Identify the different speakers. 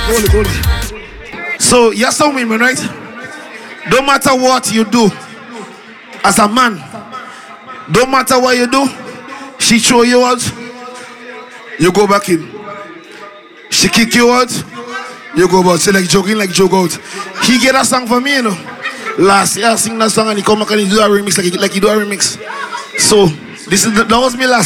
Speaker 1: Hold it. So you're some women, right? Don't matter what you do as a man, don't matter what you do, she throw you out, you go back in. She kick you out, you go back. She like joke out. He get a song for me, you know. Last year I sing that song and he come back and he do a remix like he do a remix. So that was me last